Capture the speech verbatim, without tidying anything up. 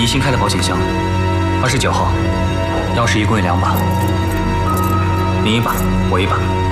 新开的保险箱，二十九号，钥匙一共有两把，你一把，我一把。